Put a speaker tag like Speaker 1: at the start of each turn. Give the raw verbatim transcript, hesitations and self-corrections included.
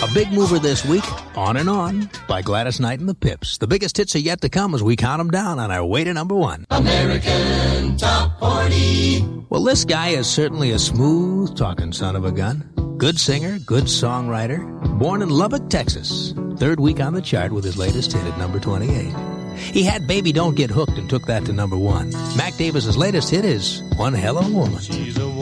Speaker 1: A big mover this week, On and On, by Gladys Knight and the Pips. The biggest hits are yet to come as we count them down on our way to number one.
Speaker 2: American Top forty.
Speaker 1: Well, this guy is certainly a smooth-talking son of a gun. Good singer, good songwriter. Born in Lubbock, Texas. Third week on the chart with his latest hit at number twenty-eight. He had Baby Don't Get Hooked and took that to number one. Mac Davis's latest hit is One Hell of a Woman.
Speaker 3: She's a